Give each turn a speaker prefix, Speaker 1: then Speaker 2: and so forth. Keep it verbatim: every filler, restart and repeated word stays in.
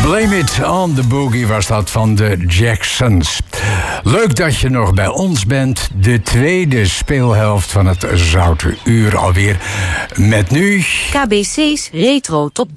Speaker 1: Blame It on the Boogie was dat van de Jacksons. Leuk dat je nog bij ons bent. De tweede speelhelft van het Zoute Uur alweer. Met nu...
Speaker 2: K B C's Retro Top